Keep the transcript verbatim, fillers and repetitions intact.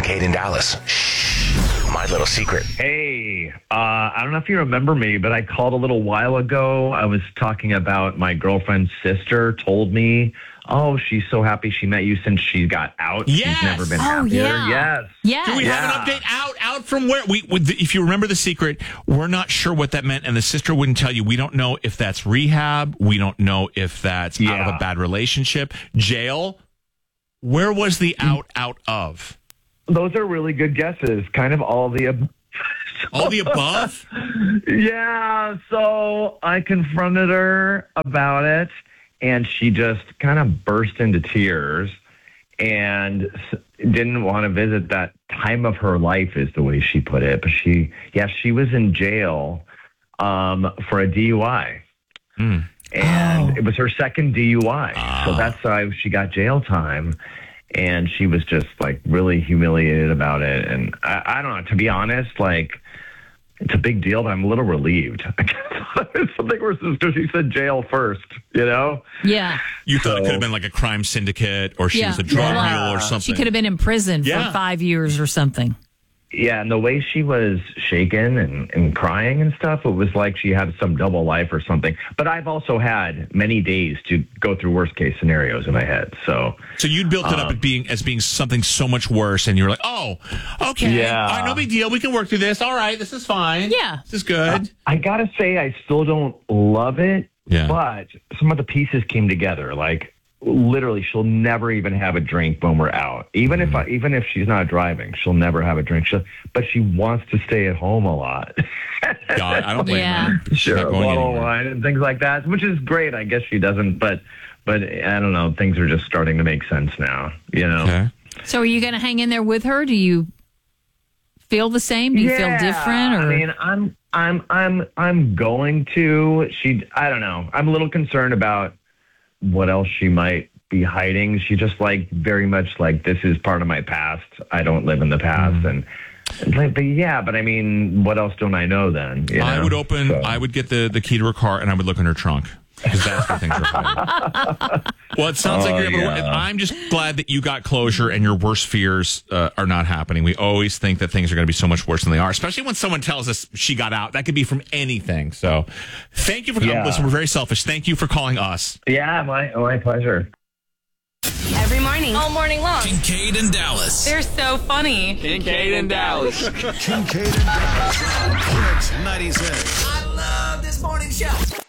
Kincaid and Dallas. Shh. My little secret. Hey, uh, I don't know if you remember me, but I called a little while ago. I was talking about my girlfriend's sister told me, oh, she's so happy she met you since she got out. Yes. She's never been Oh, happier. yeah. Yes. Yeah. Do we Yeah. have an update out? Out from where? We, we, if you remember the secret, we're not sure what that meant, and the sister wouldn't tell you. We don't know if that's rehab. We don't know if that's out of Yeah. a bad relationship. Jail. Where was the out out of? Those are really good guesses. Kind of all the ab- All the above? Yeah. So I confronted her about it, and she just kind of burst into tears and s- didn't want to visit that time of her life, is the way she put it. But she, yeah, she was in jail um, for a D U I. Mm. And Oh. it was her second D U I. Ah. So that's why she got jail time. And she was just like really humiliated about it. And I, I don't know, to be honest, like, it's a big deal, but I'm a little relieved. It's something worse because she said jail first, you know? Yeah. You thought it So- could have been like a crime syndicate, or she Yeah. was a drug Yeah. mule or something. She could have been in prison Yeah. for five years or something. Yeah, and the way she was shaken and, and crying and stuff, it was like she had some double life or something. But I've also had many days to go through worst case scenarios in my head. So So you'd built it up Um, as being as being something so much worse, and you were like, "Oh, okay, Yeah. all right, no big deal. We can work through this. All right, this is fine. Yeah. this is good." I gotta say, I still don't love it. Yeah. But some of the pieces came together. Like literally, she'll never even have a drink when we're out. Even if I, even if she's not driving, she'll never have a drink. She'll, but she wants to stay at home a lot. God, I don't blame Yeah. her. She's Sure, not a going bottle of anywhere. wine and things like that, which is great. I guess she doesn't, but but I don't know. Things are just starting to make sense now. You know. Okay. So are you going to hang in there with her? Do you feel the same? Do you feel different? Or I mean, I'm I'm I'm I'm going to. She. I don't know. I'm a little concerned about what else she might be hiding. She just like very much like, this is part of my past. I don't live in the past, Mm-hmm. and. and like, but yeah, but I mean, what else don't I know then? You I know? would open. So- I would get the, the key to her car, and I would look in her trunk, because that's where things are hiding. Well, it sounds like Oh, you're able to. yeah. I'm just glad that you got closure, and your worst fears uh, are not happening. We always think that things are going to be so much worse than they are, especially when someone tells us she got out. That could be from anything. So, thank you for calling. Yeah. Listen, we're very selfish. Thank you for calling us. Yeah, my my pleasure. Every morning. All morning long. Kincaid and Dallas. They're so funny. Kincaid and Dallas. Kincaid and Dallas. Hits ninety-six. I love this morning show.